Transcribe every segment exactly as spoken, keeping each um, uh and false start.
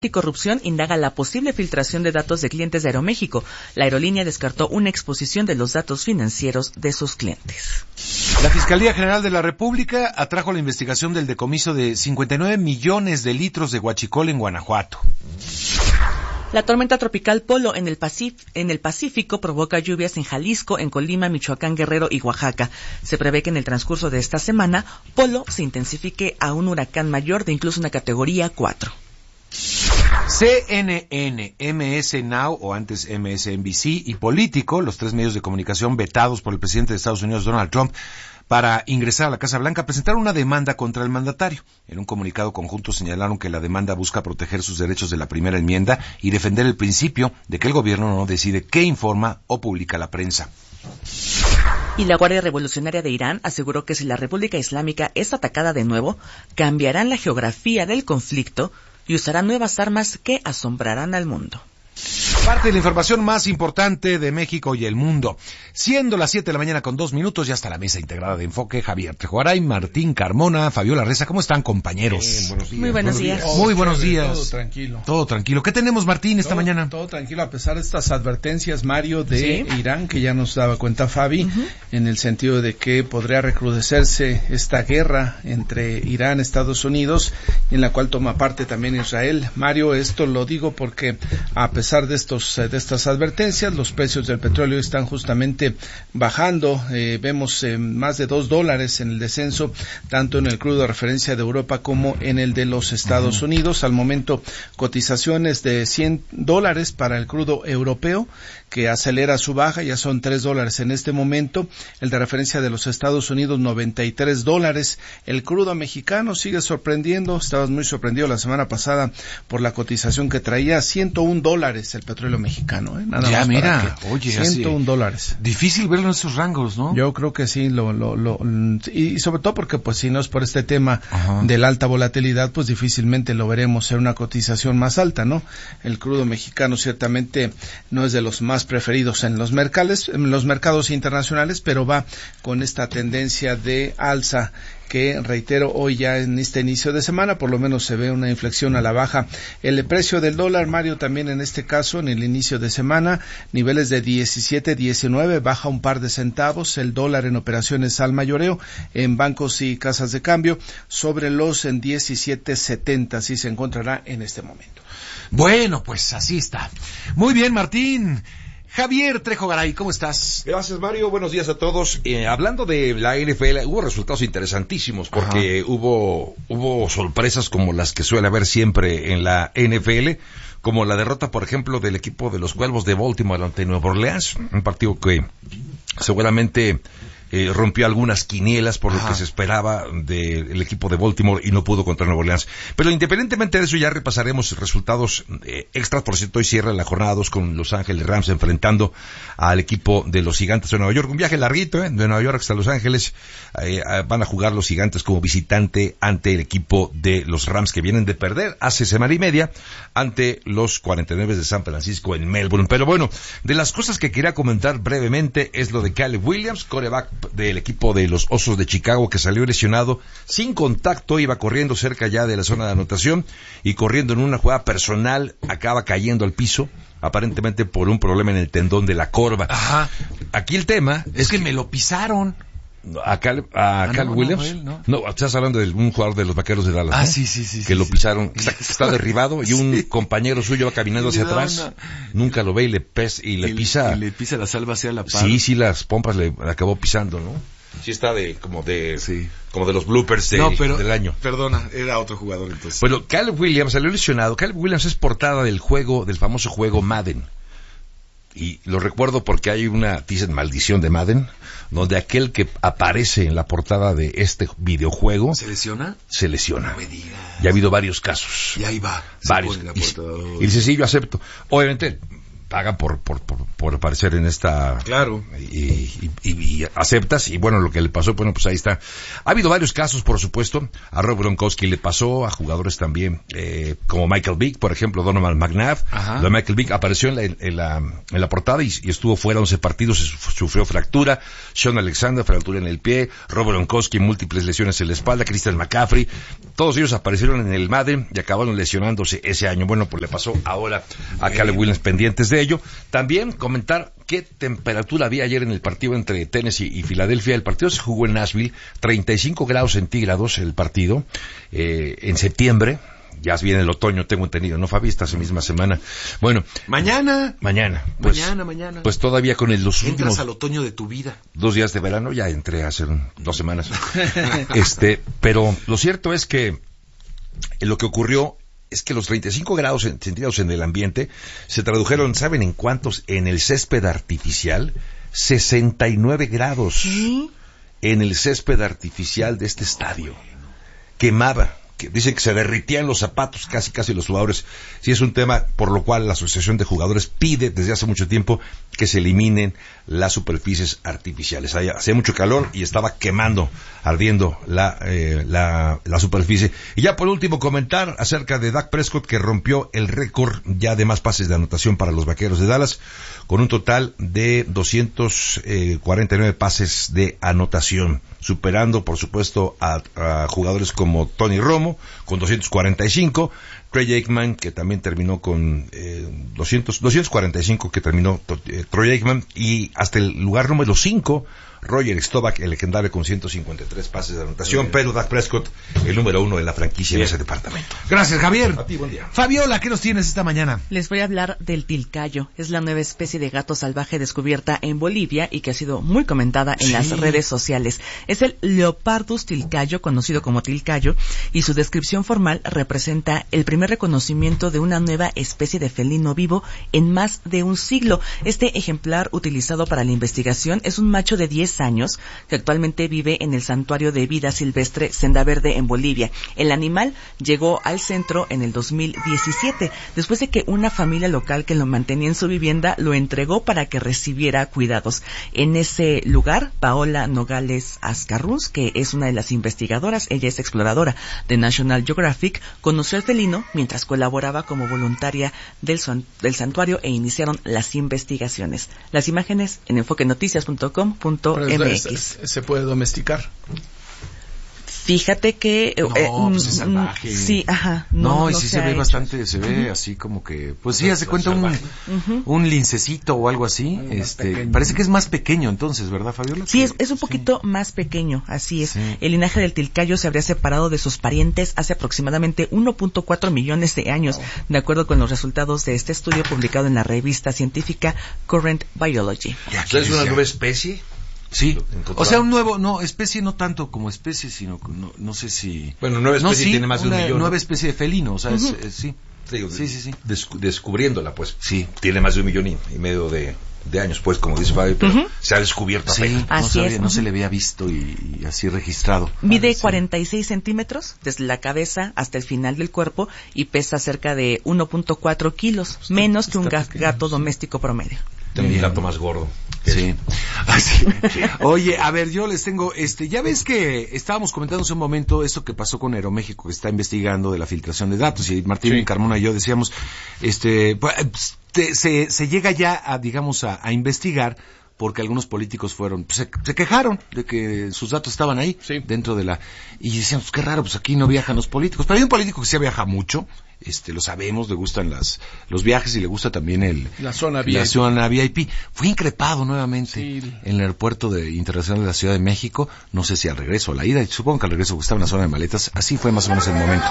y corrupción indaga la posible filtración de datos de clientes de Aeroméxico. La aerolínea descartó una exposición de los datos financieros de sus clientes. La Fiscalía General de la República atrajo la investigación del decomiso de cincuenta y nueve millones de litros de huachicol en Guanajuato. La tormenta tropical Polo en el, Pacif- en el Pacífico provoca lluvias en Jalisco, en Colima, Michoacán, Guerrero y Oaxaca. Se prevé que en el transcurso de esta semana, Polo se intensifique a un huracán mayor de incluso una categoría cuatro. C N N, M S Now, o antes M S N B C, y Político, los tres medios de comunicación vetados por el presidente de Estados Unidos, Donald Trump, para ingresar a la Casa Blanca, presentaron una demanda contra el mandatario. En un comunicado conjunto señalaron que la demanda busca proteger sus derechos de la primera enmienda y defender el principio de que el gobierno no decide qué informa o publica la prensa. Y la Guardia Revolucionaria de Irán aseguró que si la República Islámica es atacada de nuevo, cambiarán la geografía del conflicto y usarán nuevas armas que asombrarán al mundo. Parte de la información más importante de México y el mundo. Siendo las siete de la mañana con dos minutos, ya está la mesa integrada de Enfoque. Javier Trejogaray, Martín Carmona, Fabiola Reza. ¿Cómo están, compañeros? Bien, buenos días. Muy buenos días. Oh, Muy buenos chévere, días. Todo tranquilo. Todo tranquilo. ¿Qué tenemos, Martín, esta todo, mañana? Todo tranquilo, a pesar de estas advertencias, Mario, de ¿Sí? Irán, que ya nos daba cuenta Fabi, Uh-huh. en el sentido de que podría recrudecerse esta guerra entre Irán y Estados Unidos, en la cual toma parte también Israel. Mario, esto lo digo porque a pesar de estos de estas advertencias, los precios del petróleo están justamente bajando. Eh, vemos eh, más de dos dólares en el descenso, tanto en el crudo de referencia de Europa como en el de los Estados Unidos. Al momento, cotizaciones de cien dólares para el crudo europeo, que acelera su baja, ya son tres dólares en este momento. El de referencia de los Estados Unidos, noventa y tres dólares. El crudo mexicano sigue sorprendiendo. Estabas muy sorprendido la semana pasada por la cotización que traía, ciento un dólares el petróleo mexicano. ¿eh? Nada ya, más mira, para que, oye, ciento un así, dólares. difícil verlo en esos rangos, ¿no? Yo creo que sí, lo, lo, lo, y sobre todo porque pues si no es por este tema Ajá. de la alta volatilidad, pues difícilmente lo veremos en una cotización más alta, ¿no? El crudo mexicano ciertamente no es de los más preferidos en los mercados, en los mercados internacionales, pero va con esta tendencia de alza que, reitero, hoy ya en este inicio de semana por lo menos se ve una inflexión a la baja. El precio del dólar, Mario, también en este caso en el inicio de semana, niveles de diecisiete, diecinueve, baja un par de centavos el dólar en operaciones al mayoreo en bancos y casas de cambio, sobre los en diecisiete setenta, así se encontrará en este momento. Bueno, pues así está. Muy bien, Martín. Javier Trejogaray, ¿cómo estás? Gracias, Mario. Buenos días a todos. Eh, hablando de la N F L, hubo resultados interesantísimos porque Ajá. hubo hubo sorpresas como las que suele haber siempre en la N F L, como la derrota, por ejemplo, del equipo de los Cuervos de Baltimore ante Nueva Orleans, un partido que seguramente Eh, rompió algunas quinielas por Ajá. lo que se esperaba del equipo de Baltimore y no pudo contra Nueva Orleans. Pero independientemente de eso, ya repasaremos resultados eh, extras. Por cierto, hoy cierra la jornada dos con Los Ángeles Rams enfrentando al equipo de los Gigantes de Nueva York. Un viaje larguito, ¿eh? De Nueva York hasta Los Ángeles. Eh, van a jugar los Gigantes como visitante ante el equipo de los Rams, que vienen de perder hace semana y media ante los cuarenta y nueve de San Francisco en Melbourne. Pero bueno, de las cosas que quería comentar brevemente es lo de Caleb Williams, quarterback del equipo de los Osos de Chicago, que salió lesionado sin contacto, iba corriendo cerca ya de la zona de anotación y corriendo en una jugada personal acaba cayendo al piso, aparentemente por un problema en el tendón de la corva. Ajá. Aquí el tema es que, que me lo pisaron. A Cal, a ah, Cal no, Williams, no, él, no. no, estás hablando de un jugador de los Vaqueros de Dallas, ah, ¿no? sí, sí, sí, que sí, lo sí. pisaron, está, está derribado y un sí. compañero suyo va caminando hacia atrás, una... nunca lo ve y le pes, y le y, pisa, y le pisa la salva hacia la par. Sí, sí, las pompas le acabó pisando, ¿no? Sí está de como de sí. como de los bloopers de, no, pero, del año. Perdona, era otro jugador entonces. Bueno, Caleb Williams salió lesionado. Caleb Williams es portada del juego, del famoso juego Madden. Y lo recuerdo porque hay una, dicen, maldición de Madden, donde aquel que aparece en la portada de este videojuego ¿se lesiona? Se lesiona. No me digas. Ya ha habido varios casos. Y ahí va. Varios. Y, y dice, sí, yo acepto. Obviamente, paga por, por, por, por aparecer en esta... Claro. Y, y, y, y aceptas, y bueno, lo que le pasó, bueno, pues ahí está. Ha habido varios casos, por supuesto. A Rob Gronkowski le pasó, a jugadores también, eh, como Michael Vick, por ejemplo, Donovan McNabb. Lo de Michael Vick apareció en la, en la, en la portada y, y estuvo fuera once partidos, sufrió fractura. Sean Alexander, fractura en el pie. Rob Gronkowski, múltiples lesiones en la espalda. Christian McCaffrey. Todos ellos aparecieron en el Madden y acabaron lesionándose ese año. Bueno, pues le pasó ahora a Caleb Williams, pendientes de ello. También comentar qué temperatura había ayer en el partido entre Tennessee y Filadelfia. El partido se jugó en Nashville, treinta y cinco grados centígrados el partido, eh, en septiembre. Ya viene el otoño, tengo entendido, ¿no, Fabi? Esta misma semana. Bueno. Mañana. Mañana. Pues, mañana, mañana. Pues todavía con el, los Entras últimos... al otoño de tu vida. Dos días de verano, ya entré hace dos semanas. este, pero lo cierto es que lo que ocurrió es que los treinta y cinco grados centígrados en el ambiente se tradujeron, ¿saben en cuántos? En el césped artificial, sesenta y nueve grados. ¿Sí? En el césped artificial de este estadio. Quemaba. Que dicen que se derritían los zapatos, casi casi los jugadores. Sí, es un tema por lo cual la Asociación de Jugadores pide desde hace mucho tiempo que se eliminen las superficies artificiales. Hacía mucho calor y estaba quemando, ardiendo la, eh, la, la superficie. Y ya por último comentar acerca de Dak Prescott, que rompió el récord ya de más pases de anotación para los Vaqueros de Dallas, con un total de doscientos cuarenta y nueve pases de anotación, superando por supuesto a, a jugadores como Tony Romo con doscientos cuarenta y cinco, Troy Aikman, que también terminó con eh, doscientos, doscientos cuarenta y cinco, que terminó eh, Troy Aikman, y hasta el lugar número cinco, Roger Staubach, el legendario, con ciento cincuenta y tres pases de anotación, pero Dak Prescott, el número uno en la franquicia en ese departamento. Gracias, Javier. A ti, buen día. Fabiola, ¿qué nos tienes esta mañana? Les voy a hablar del tilcayo. Es la nueva especie de gato salvaje descubierta en Bolivia y que ha sido muy comentada en sí. las redes sociales. Es el Leopardus tilcayo, conocido como tilcayo, y su descripción formal representa el primer reconocimiento de una nueva especie de felino vivo en más de un siglo. Este ejemplar utilizado para la investigación es un macho de diez años que actualmente vive en el Santuario de Vida Silvestre Senda Verde en Bolivia. El animal llegó al centro en el dos mil diecisiete, después de que una familia local que lo mantenía en su vivienda lo entregó para que recibiera cuidados. En ese lugar, Paola Nogales Ascarruz, que es una de las investigadoras, ella es exploradora de National Geographic, conoció al felino mientras colaboraba como voluntaria del, del santuario e iniciaron las investigaciones. Las imágenes en enfoque noticias punto com punto m x. ¿Se puede domesticar? Fíjate que... No, eh, pues es salvaje. Sí, ajá. No, no y no sí se, se ve hecho. bastante, se ve uh-huh. así como que... Pues sí, hace cuenta un, uh-huh. un lincecito o algo así. Muy este Parece que es más pequeño entonces, ¿verdad, Fabiola? Sí, es, es un poquito sí. más pequeño, así es. Sí. El linaje del tilcayo se habría separado de sus parientes hace aproximadamente uno punto cuatro millones de años, oh. de acuerdo con los resultados de este estudio publicado en la revista científica Current Biology. ¿Es una nueva especie? Sí, o sea, un nuevo, no, especie no tanto como especie, sino, no, no sé si... Bueno, nueva especie no, sí, tiene más de un una millón. nueva especie de felino, o sea, uh-huh. es, es, sí. Digo, sí, sí, sí. Descu- descubriéndola, pues, sí, tiene más de un millón y, y medio de, de años, pues, como dice Fabi, pero uh-huh. se ha descubierto sí, apenas. Así no, sabía, es, no uh-huh. se le había visto y, y así registrado. Mide ah, cuarenta y seis centímetros desde la cabeza hasta el final del cuerpo y pesa cerca de uno punto cuatro kilos, está, menos que un ga- gato doméstico promedio. También el gato más gordo. Sí. Así. Oye, a ver, yo les tengo, este, ya ves que estábamos comentando hace un momento esto que pasó con Aeroméxico, que está investigando de la filtración de datos, y Martín sí. Carmona y yo decíamos, este, pues, te, se, se llega ya a, digamos, a, a investigar, porque algunos políticos fueron, pues, se, se quejaron de que sus datos estaban ahí, sí. dentro de la, y decíamos, pues, qué raro, pues aquí no viajan los políticos, pero hay un político que sí viaja mucho, este, lo sabemos, le gustan las, los viajes y le gusta también el, la zona la V I P. zona V I P. Fue increpado nuevamente sí. en el aeropuerto de, internacional de la Ciudad de México, no sé si al regreso, a la ida, supongo que al regreso estaba en la zona de maletas, así fue más o menos el momento.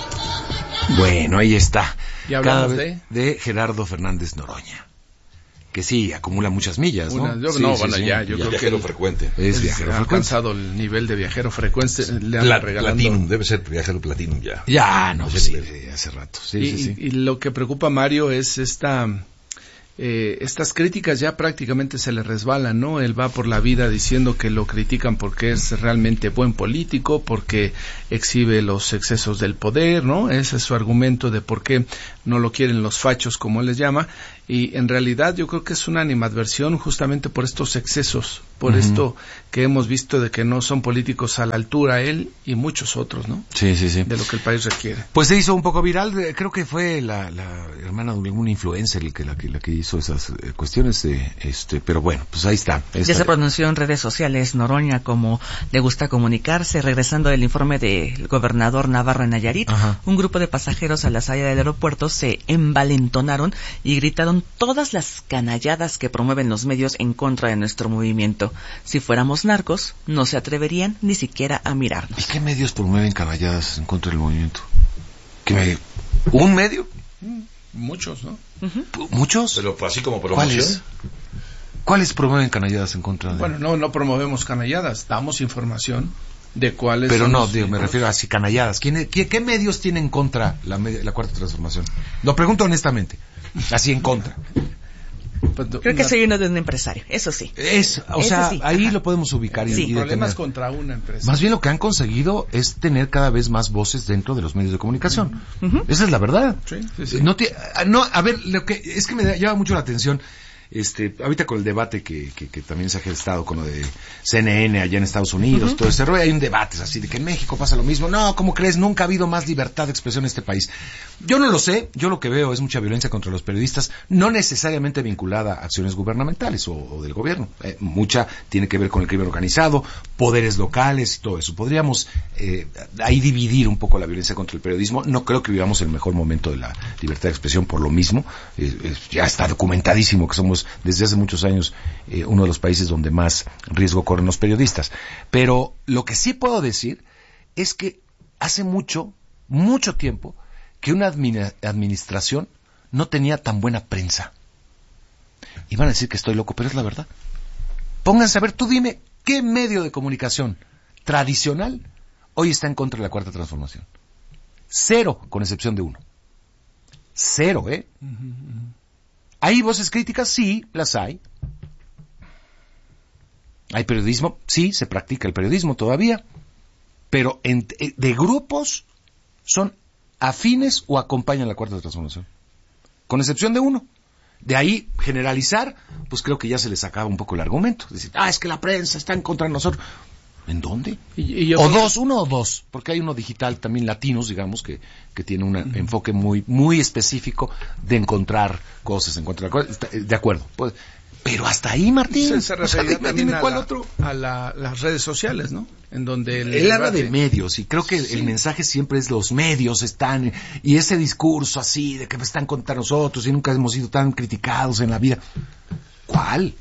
Bueno, ahí está. ¿Y hablamos de? De Gerardo Fernández Noroña. que sí acumula muchas millas, ¿no? Una, yo, sí, no, sí, bueno, sí. ya, yo Ya, creo viajero que frecuente. Es es viajero ha frecuente. alcanzado el nivel de viajero frecuente. Le han Pla- regalando. Platinum, debe ser viajero Platinum ya. Ya, no, Ese sí, nivel. sí, hace rato. Sí, y, sí, sí. y- y lo que preocupa a Mario es esta eh, estas críticas ya prácticamente se le resbalan, ¿no? Él va por la vida diciendo que lo critican porque es realmente buen político, porque exhibe los excesos del poder, ¿no? Ese es su argumento de por qué no lo quieren los fachos, como él les llama, y en realidad yo creo que es una animadversión justamente por estos excesos, por Ujú. esto que hemos visto de que no son políticos a la altura él y muchos otros, ¿no? Sí, sí, sí. De lo que el país requiere. Pues se hizo un poco viral, eh, creo que fue la, la hermana de algún influencer el que, la, que, la que hizo esas eh, cuestiones, eh, este, pero bueno, pues ahí está. Ya Esta- se pronunció en redes sociales Noroña como le gusta comunicarse. Regresando del informe del gobernador Navarro en Nayarit, Ajá. un grupo de pasajeros a la salida del aeropuerto se envalentonaron y gritaron todas las canalladas que promueven los medios en contra de nuestro movimiento. Si fuéramos narcos, no se atreverían ni siquiera a ¿Y mirarnos. qué medios promueven canalladas en contra del movimiento? ¿Qué medio? ¿Un medio? Muchos, ¿no? Ujú. ¿Muchos? Pero así como promoción. ¿Cuáles? ¿Cuáles promueven canalladas en contra de...? Bueno, no, no promovemos canalladas, damos información de cuáles Pero son no, los- digo, me refiero a así canalladas. ¿Quién, qué, ¿Qué medios tienen contra la, media- la cuarta transformación? Lo pregunto honestamente. Así en contra. Pues, Creo que una- soy uno de un empresario, eso sí. Es, o Eso sea, sí, ahí ajá. lo podemos ubicar y, Sí. y problemas detener. contra una empresa. Más bien lo que han conseguido es tener cada vez más voces dentro de los medios de comunicación. Ujú. Esa es la verdad. Sí, sí, sí. No, ti- no, a ver, lo que es que me da- llama mucho la atención. Este, ahorita con el debate que, que, que también se ha gestado con lo de C N N allá en Estados Unidos, Ujú. todo ese rollo, hay un debate así de que en México pasa lo mismo. No, ¿cómo crees? Nunca ha habido más libertad de expresión en este país. Yo no lo sé, yo lo que veo es mucha violencia contra los periodistas, no necesariamente vinculada a acciones gubernamentales o, o del gobierno. Eh, mucha tiene que ver con el crimen organizado, poderes locales y todo eso. Podríamos eh, ahí dividir un poco la violencia contra el periodismo. No creo que vivamos el mejor momento de la libertad de expresión por lo mismo. Eh, eh, ya está documentadísimo que somos desde hace muchos años eh, uno de los países donde más riesgo corren los periodistas. Pero lo que sí puedo decir es que hace mucho, mucho tiempo que una admini- administración no tenía tan buena prensa. Y van a decir que estoy loco, pero es la verdad. Pónganse a ver, tú dime, ¿qué medio de comunicación tradicional hoy está en contra de la cuarta transformación? Cero, con excepción de uno. Cero, ¿eh? ¿Hay voces críticas? Sí, las hay. ¿Hay periodismo? Sí, se practica el periodismo todavía. Pero en- de grupos son afines o acompañan la cuarta transformación. Con excepción de uno. De ahí generalizar, pues creo que ya se les acaba un poco el argumento. Decir, ah, es que la prensa está en contra de nosotros. ¿En dónde? Y- y yo O creo- dos, uno o dos, porque hay uno digital también latinos, digamos, que, que tiene un uh-huh. enfoque muy muy específico de encontrar cosas, en contra de cosas. Está- De acuerdo. Pues, pero hasta ahí, Martín. Se, se O sea, refería dime, también dime a, cuál la- otro. a la- las redes sociales, ¿no? En donde el Él habla debate- de medios y creo que Sí. el mensaje siempre es los medios están y ese discurso así de que están contra nosotros y nunca hemos sido tan criticados en la vida. ¿Cuál?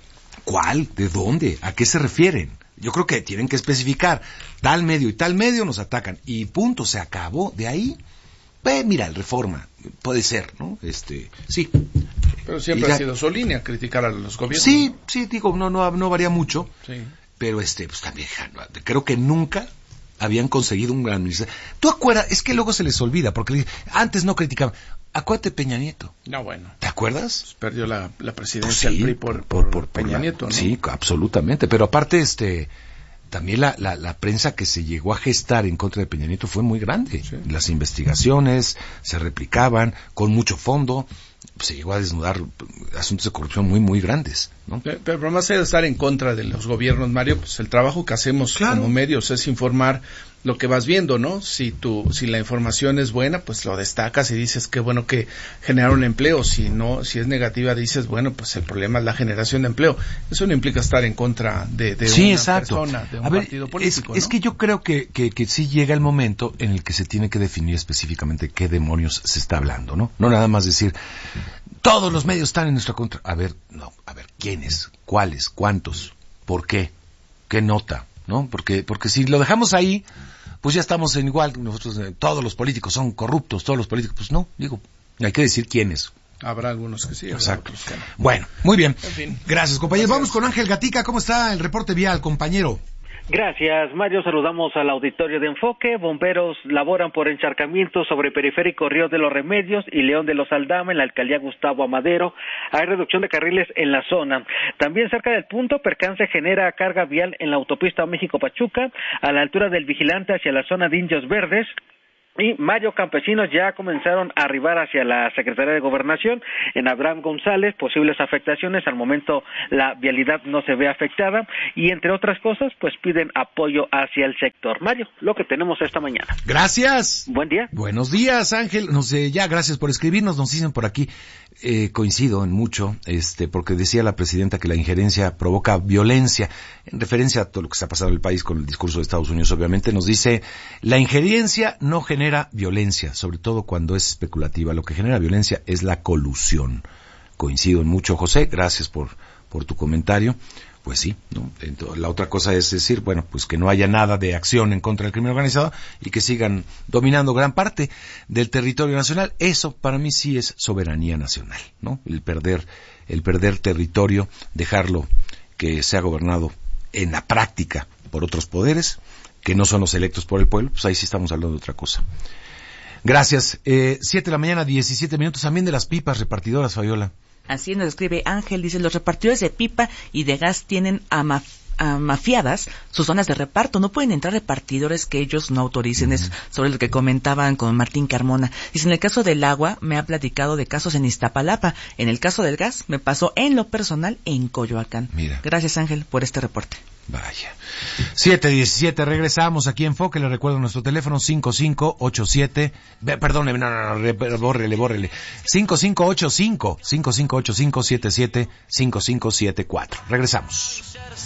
¿Cuál? ¿De dónde? ¿A qué se refieren? Yo creo que tienen que especificar tal medio y tal medio nos atacan y punto, se acabó. De ahí, pues mira, el Reforma puede ser, ¿no? Este, sí. Pero siempre Y ya- ha sido su línea criticar a los gobiernos. Sí, sí, digo, no no no varía mucho. Sí. Pero este, pues también, creo que nunca habían conseguido un gran administrador. ¿Tú acuerdas? Es que luego se les olvida, porque le- antes no criticaban. Acuérdate Peña Nieto. No, bueno. ¿Te acuerdas? Pues perdió la, la Pues presidencia sí, del P R I por, por, por- por Peña la- Nieto, ¿no? Sí, absolutamente. Pero aparte, este, también la, la, la prensa que se llegó a gestar en contra de Peña Nieto fue muy grande. Sí. Las investigaciones se replicaban con mucho fondo. Se llegó a desnudar asuntos de corrupción muy, muy grandes, ¿no? Pero, pero más allá de estar en contra de los gobiernos, Mario, pues el trabajo que hacemos Claro. como medios es informar lo que vas viendo, ¿no? Si tu, si la información es buena, pues lo destacas y dices qué bueno que generaron empleo. Si no, si es negativa, dices, bueno, pues el problema es la generación de empleo. Eso no implica estar en contra de, de Sí, una exacto. persona, de un A ver, partido es, político, es ¿no? que yo creo que, que, que sí llega el momento en el que se tiene que definir específicamente qué demonios se está hablando, ¿no? No nada más decir, todos los medios están en nuestra contra. A ver, no, a ver, ¿quiénes? ¿Cuáles? ¿Cuántos? ¿Por qué? ¿Qué nota? ¿No? Porque, porque si lo dejamos ahí, pues ya estamos en igual, nosotros, eh, todos los políticos son corruptos, todos los políticos, pues no, digo, hay que decir quiénes. Habrá algunos que sí, habrá Exacto. otros que no. Bueno, muy bien. En fin. Gracias, compañeros. Gracias. Vamos con Ángel Gatica. ¿Cómo está el reporte vial, compañero? Gracias, Mario. Saludamos al auditorio de Enfoque. Bomberos laboran por encharcamientos sobre Periférico Río de los Remedios y León de los Aldama en la alcaldía Gustavo Amadero. Hay reducción de carriles en la zona. También cerca del punto, percance genera carga vial en la autopista México-Pachuca, a la altura del Vigilante hacia la zona de Indios Verdes. Y Mario, campesinos ya comenzaron a arribar hacia la Secretaría de Gobernación en Abraham González, posibles afectaciones. Al momento la vialidad no se ve afectada y, entre otras cosas, pues piden apoyo hacia el sector. Mario, lo que tenemos esta mañana. Gracias. Buen día. Buenos días, Ángel. No sé, ya, gracias por escribirnos. Nos dicen por aquí, eh, coincido en mucho, este, porque decía la presidenta que la injerencia provoca violencia, en referencia a todo lo que está pasando en el país con el discurso de Estados Unidos, obviamente. Nos dice, la injerencia no genera genera violencia, sobre todo cuando es especulativa. Lo que genera violencia es la colusión. Coincido en mucho, José, gracias por, por tu comentario. Pues sí, ¿no? Entonces, la otra cosa es decir, bueno, pues que no haya nada de acción en contra del crimen organizado y que sigan dominando gran parte del territorio nacional. Eso para mí sí es soberanía nacional, ¿no? El perder, el perder territorio, dejarlo que sea gobernado en la práctica por otros poderes que no son los electos por el pueblo, pues ahí sí estamos hablando de otra cosa. Gracias. Eh, siete de la mañana, diecisiete minutos, también de las pipas repartidoras, Fabiola. Así nos escribe Ángel, dice, los repartidores de pipa y de gas tienen ama mafiadas sus zonas de reparto, no pueden entrar repartidores que ellos no autoricen. Uh-huh. Es sobre lo que comentaban con Martín Carmona. Dice, en el caso del agua me ha platicado de casos en Iztapalapa, en el caso del gas me pasó en lo personal en Coyoacán. Mira. Gracias, Ángel, por este reporte. Vaya. siete diecisiete, regresamos aquí en Enfoque. Le recuerdo nuestro teléfono cinco cinco ocho siete, perdón, no, no, no, bórrele, bórrele. cinco cinco ocho cinco, cinco cinco ocho cinco siete siete cinco cinco siete cuatro. Regresamos.